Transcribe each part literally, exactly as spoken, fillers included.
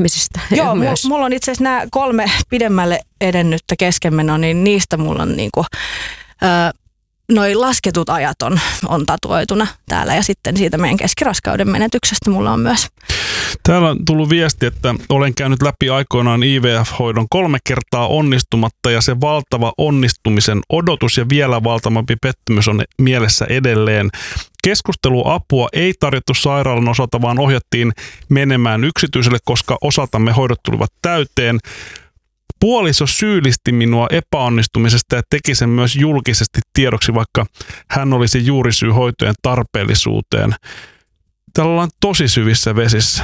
ihmisistä. Joo, myös. mulla on itse asiassa nämä kolme pidemmälle edennyttä keskenmenoa, niin niistä mulla on niinku, öö, noi lasketut ajat on, on tatuoituna täällä ja sitten siitä meidän keskiraskauden menetyksestä mulla on myös. Täällä on tullut viesti, että olen käynyt läpi aikoinaan I V F-hoidon kolme kertaa onnistumatta ja se valtava onnistumisen odotus ja vielä valtavampi pettymys on mielessä edelleen. Keskusteluapua ei tarjottu sairaalan osalta, vaan ohjattiin menemään yksityiselle, koska osaltamme hoidot tulivat täyteen. Puoliso syyllisti minua epäonnistumisesta ja teki sen myös julkisesti tiedoksi, vaikka hän olisi juurisyy hoitojen tarpeellisuuteen. Täällä ollaan tosi syvissä vesissä.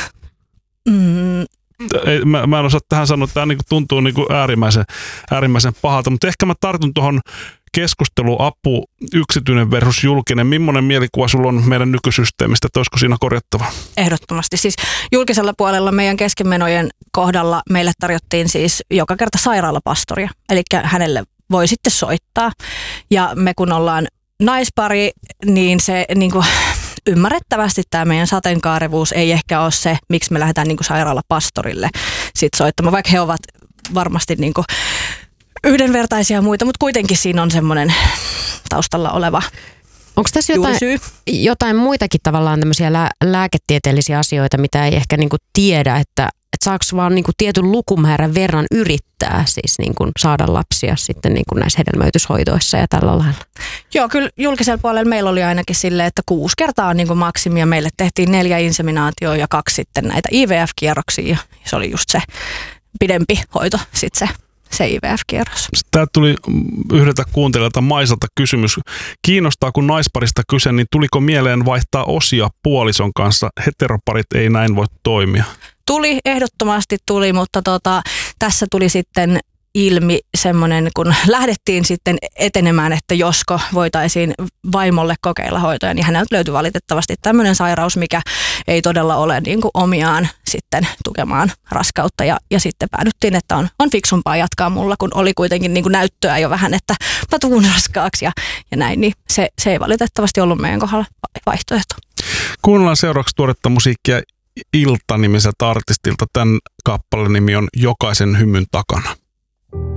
Mm. Ei, mä, mä en osaa tähän sanoa, että tämä niinku tuntuu niinku äärimmäisen, äärimmäisen pahalta, mutta ehkä mä tartun tuohon keskusteluapu, yksityinen versus julkinen. Millainen mielikuva sulla on meidän nykysysteemistä, että olisiko siinä korjattava? Ehdottomasti. Siis julkisella puolella meidän keskenmenojen kohdalla meille tarjottiin siis joka kerta sairaalapastoria. Eli hänelle voi sitten soittaa. Ja me kun ollaan naispari, niin se niin kuin, ymmärrettävästi tämä meidän sateenkaarevuus ei ehkä ole se, miksi me lähdetään niin kuin sairaalapastorille sit soittamaan, vaikka he ovat varmasti niin kuin yhdenvertaisia ja muita, mutta kuitenkin siinä on semmoinen taustalla oleva Onko tässä jotain, jotain muitakin tavallaan tämmöisiä lää, lääketieteellisiä asioita, mitä ei ehkä niinku tiedä, että et saako vaan niinku tietyn lukumäärän verran yrittää siis niinku saada lapsia sitten niinku näissä hedelmöityshoidoissa ja tällä lailla? Joo, kyllä julkisella puolella meillä oli ainakin silleen, että kuusi kertaa on niinku maksimi ja meille tehtiin neljä inseminaatioa ja kaksi sitten näitä I V F-kierroksia ja se oli just se pidempi hoito sitten se. se I V F-kierros. Tämä tuli yhdeltä kuuntelijalta Maisalta kysymys. Kiinnostaa, kun naisparista kyse, niin tuliko mieleen vaihtaa osia puolison kanssa? Heteroparit ei näin voi toimia. Tuli, ehdottomasti tuli, mutta tota, tässä tuli sitten ilmi semmoinen, kun lähdettiin sitten etenemään, että josko voitaisiin vaimolle kokeilla hoitoja, niin häneltä löytyi valitettavasti tämmöinen sairaus, mikä ei todella ole niin kuin omiaan sitten tukemaan raskautta. Ja, ja sitten päädyttiin, että on, on fiksumpaa jatkaa mulla, kun oli kuitenkin niin kuin näyttöä jo vähän, että mä tuun raskaaksi ja, ja näin. Niin se, se ei valitettavasti ollut meidän kohdalla vaihtoehto. Kuunnellaan seuraavaksi tuoretta musiikkia Ilta-nimiseltä artistilta. Tämän kappaleen nimi on Jokaisen hymyn takana.